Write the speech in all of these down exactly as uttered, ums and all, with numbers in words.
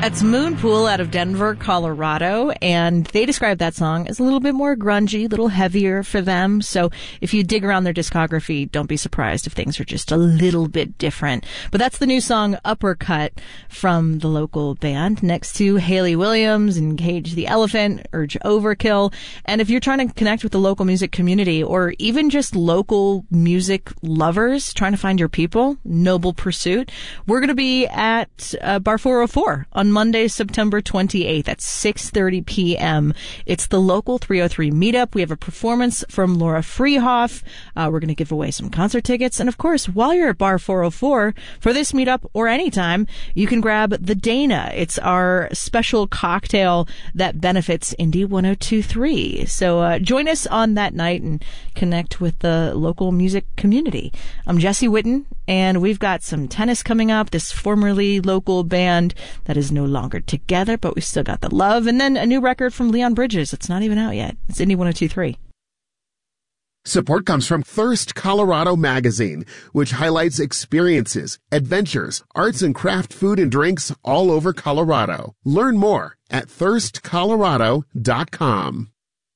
That's Moonpool out of Denver, Colorado, and they describe that song as a little bit more grungy, a little heavier for them. So if you dig around their discography, don't be surprised if things are just a little bit different. But that's the new song Uppercut from the local band, next to Hayley Williams and Cage the Elephant, Urge Overkill. And if you're trying to connect with the local music community or even just local music lovers trying to find your people, Noble Pursuit, we're going to be at uh, Bar four oh four on Monday, September twenty-eighth at six thirty p.m. It's the local three oh three meetup. We have a performance from Laura Freehoff. Uh, we're going to give away some concert tickets. And of course, while you're at Bar four oh four for this meetup or anytime, you can grab the Dana. It's our special cocktail that benefits Indie one oh two point three. So uh, join us on that night and connect with the local music community. I'm Jesse Witten, and we've got some tennis coming up, this formerly local band that is no longer together, but we still got the love. And then a new record from Leon Bridges. It's not even out yet. It's Indie one oh two point three. Support comes from Thirst Colorado Magazine, which highlights experiences, adventures, arts and craft food and drinks all over Colorado. Learn more at thirst colorado dot com.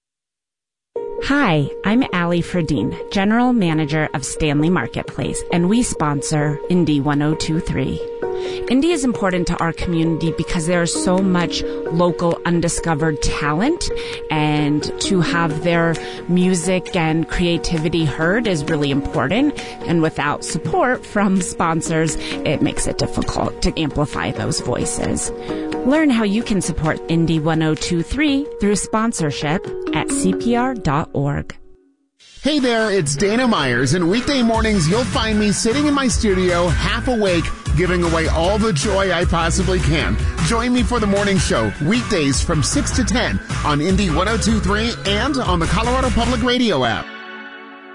Hi, I'm Allie Ferdine, General Manager of Stanley Marketplace, and we sponsor Indie one oh two point three. Indie is important to our community because there is so much local undiscovered talent, and to have their music and creativity heard is really important. And without support from sponsors, it makes it difficult to amplify those voices. Learn how you can support Indie one oh two point three through sponsorship at C P R dot org. Hey there, it's Dana Myers, and weekday mornings you'll find me sitting in my studio, half awake, giving away all the joy I possibly can. Join me for the morning show, weekdays from six to ten on Indie one oh two point three and on the Colorado Public Radio app.